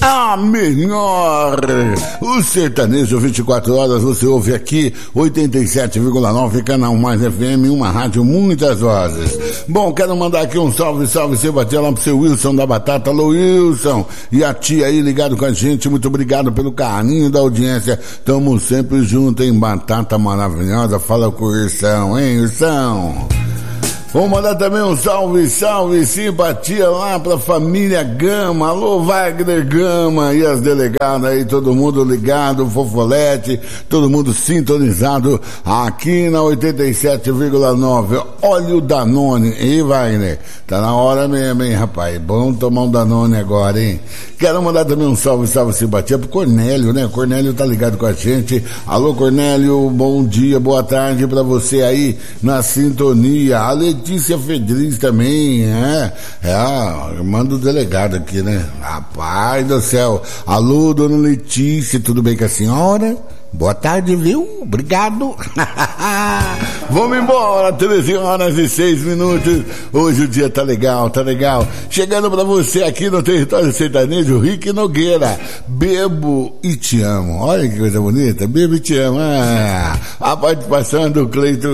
a melhor. O sertanejo 24 horas você ouve aqui 87,9 Canal Mais FM, uma rádio muitas vozes. Bom, quero mandar aqui um salve, seu bater lá pro seu Wilson da Batata. Alô Wilson, e a tia aí ligado com a gente, muito obrigado pelo carinho da audiência. Tamo sempre junto, hein? Batata maravilhosa, fala com o Wilson, hein Wilson? Vou mandar também um salve, simpatia lá pra família Gama. Alô, Wagner Gama e as delegadas aí, todo mundo ligado, Fofolete, todo mundo sintonizado aqui na 87,9. Olha o Danone, e Wagner, tá na hora mesmo, hein, rapaz? Bom tomar um Danone agora, hein? Quero mandar também um salve, simpatia pro Cornélio, né? Cornélio tá ligado com a gente. Alô, Cornélio, bom dia, boa tarde pra você aí na sintonia. A Letícia Fedriz também, manda o delegado aqui, né? Rapaz do céu. Alô, dona Letícia, tudo bem com a senhora? Boa tarde, viu? Obrigado. Vamos embora, 13h06. Hoje o dia tá legal. Chegando pra você aqui no território sertanejo, Rick Nogueira. Bebo e te amo. Olha que coisa bonita. Bebo e te amo. A participação do Cleiton